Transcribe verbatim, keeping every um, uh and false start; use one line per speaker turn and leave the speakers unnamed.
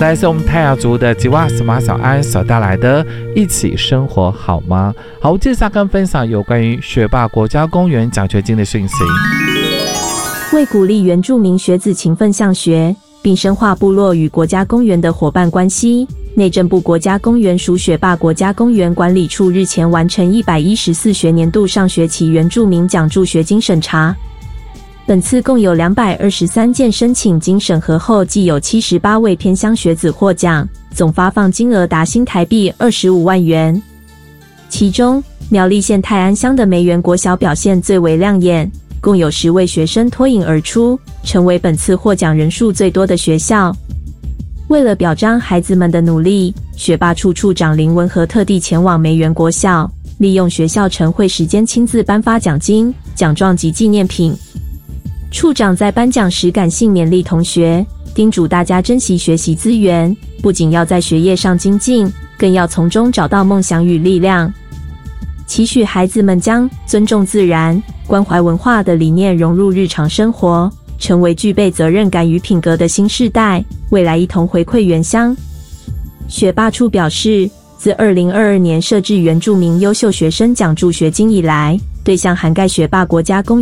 再来是我们泰雅族的吉瓦斯马小安所带来的一起生活好吗？好，介绍跟分享有关于学霸国家公园奖学金的讯息。
为鼓励原住民学子勤奋向学，并深化部落与国家公园的伙伴关系，内政部国家公园属学霸国家公园管理处日前完成一百一十四学年度上学期原住民奖助学金审查。本次共有两百二十三件申请，经审核后，计有七十八位偏乡学子获奖，总发放金额达新台币二十五万元。其中，苗栗县泰安乡的梅园国小表现最为亮眼，共有十位学生脱颖而出，成为本次获奖人数最多的学校。为了表彰孩子们的努力，学霸处处长林文和特地前往梅园国小，利用学校晨会时间亲自颁发奖金、奖状及纪念品。处长在颁奖时感性勉励同学，叮嘱大家珍惜学习资源，不仅要在学业上精进，更要从中找到梦想与力量。期许孩子们将尊重自然、关怀文化的理念融入日常生活，成为具备责任感与品格的新世代，未来一同回馈原乡。学霸处表示，自二零二二年设置原住民优秀学生奖助学金以来，对象涵盖学霸国家公园